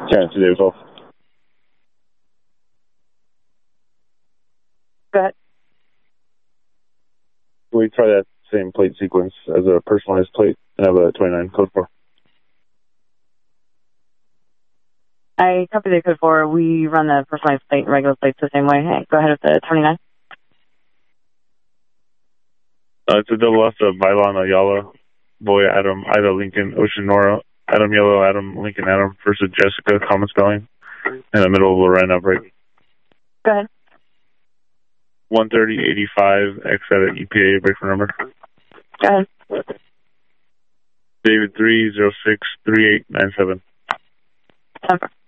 China 2 David 12. Go ahead. We try that same plate sequence as a personalized plate and have a 29 code 4. I copy the code 4. We run the personalized plate and regular plates the same way. Hey, go ahead with the 29. It's a double F of Vylon Ayala, Boy Adam, Ida Lincoln, Ocean Nora, Adam Yellow, Adam Lincoln Adam versus Jessica, common spelling, in the middle of Lorraine outbreak. Go ahead. 13085 X at EPA break number. Go ahead. David 3063897. Number.